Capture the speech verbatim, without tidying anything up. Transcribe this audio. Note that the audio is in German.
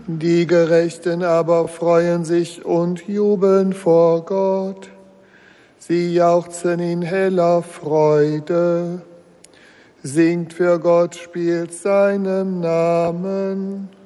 Die Gerechten aber freuen sich und jubeln vor Gott. Sie jauchzen in heller Freude. Singt für Gott, spielt seinem Namen.